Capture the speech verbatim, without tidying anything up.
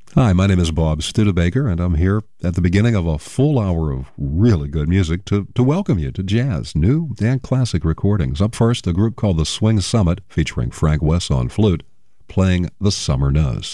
Hi, my name is Bob Studebaker, and I'm here at the beginning of a full hour of really good music to, to welcome you to jazz, new and classic recordings. Up first, a group called the Swing Summit, featuring Frank Wess on flute, playing The Summer Knows.